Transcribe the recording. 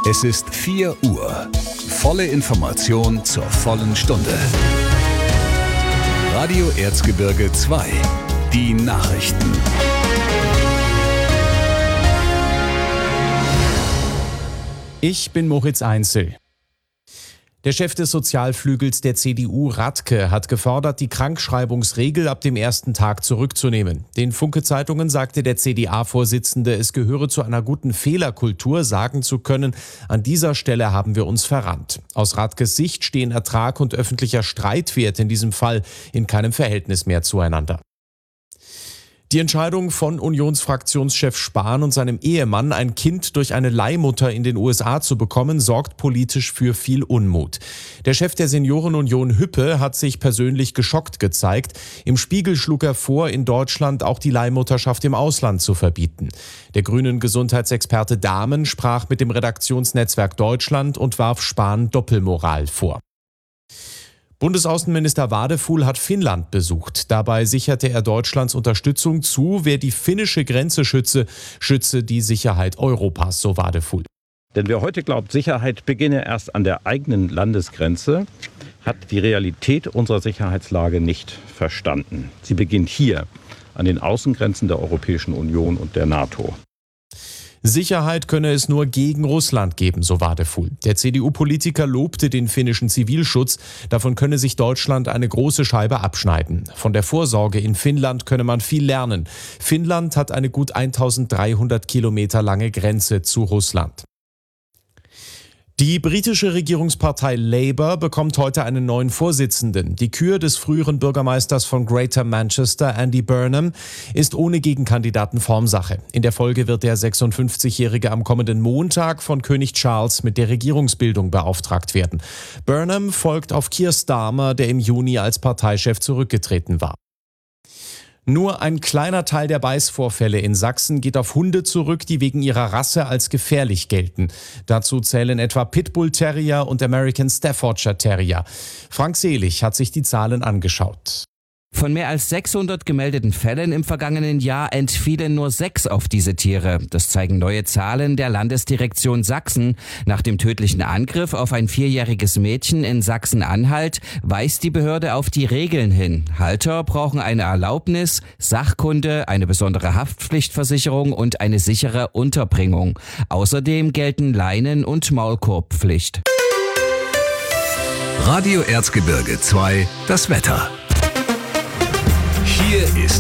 Es ist 4 Uhr. Volle Information zur vollen Stunde. Radio Erzgebirge 2. Die Nachrichten. Ich bin Moritz Einzel. Der Chef des Sozialflügels der CDU, Radke, hat gefordert, die Krankschreibungsregel ab dem ersten Tag zurückzunehmen. Den Funke-Zeitungen sagte der CDA-Vorsitzende, es gehöre zu einer guten Fehlerkultur, sagen zu können, an dieser Stelle haben wir uns verrannt. Aus Radkes Sicht stehen Ertrag und öffentlicher Streitwert in diesem Fall in keinem Verhältnis mehr zueinander. Die Entscheidung von Unionsfraktionschef Spahn und seinem Ehemann, ein Kind durch eine Leihmutter in den USA zu bekommen, sorgt politisch für viel Unmut. Der Chef der Seniorenunion Hüppe hat sich persönlich geschockt gezeigt. Im Spiegel schlug er vor, in Deutschland auch die Leihmutterschaft im Ausland zu verbieten. Der grünen Gesundheitsexperte Dahmen sprach mit dem Redaktionsnetzwerk Deutschland und warf Spahn Doppelmoral vor. Bundesaußenminister Wadefuhl hat Finnland besucht. Dabei sicherte er Deutschlands Unterstützung zu. Wer die finnische Grenze schütze die Sicherheit Europas, so Wadefuhl. Denn wer heute glaubt, Sicherheit beginne erst an der eigenen Landesgrenze, hat die Realität unserer Sicherheitslage nicht verstanden. Sie beginnt hier, an den Außengrenzen der Europäischen Union und der NATO. Sicherheit könne es nur gegen Russland geben, so Wadefuhl. Der CDU-Politiker lobte den finnischen Zivilschutz. Davon könne sich Deutschland eine große Scheibe abschneiden. Von der Vorsorge in Finnland könne man viel lernen. Finnland hat eine gut 1300 Kilometer lange Grenze zu Russland. Die britische Regierungspartei Labour bekommt heute einen neuen Vorsitzenden. Die Kür des früheren Bürgermeisters von Greater Manchester, Andy Burnham, ist ohne Gegenkandidaten Formsache. In der Folge wird der 56-Jährige am kommenden Montag von König Charles mit der Regierungsbildung beauftragt werden. Burnham folgt auf Keir Starmer, der im Juni als Parteichef zurückgetreten war. Nur ein kleiner Teil der Beißvorfälle in Sachsen geht auf Hunde zurück, die wegen ihrer Rasse als gefährlich gelten. Dazu zählen etwa Pitbull Terrier und American Staffordshire Terrier. Frank Selig hat sich die Zahlen angeschaut. Von mehr als 600 gemeldeten Fällen im vergangenen Jahr entfielen nur 6 auf diese Tiere. Das zeigen neue Zahlen der Landesdirektion Sachsen. Nach dem tödlichen Angriff auf ein 4-jähriges Mädchen in Sachsen-Anhalt weist die Behörde auf die Regeln hin. Halter brauchen eine Erlaubnis, Sachkunde, eine besondere Haftpflichtversicherung und eine sichere Unterbringung. Außerdem gelten Leinen- und Maulkorbpflicht. Radio Erzgebirge 2, das Wetter. Hier ist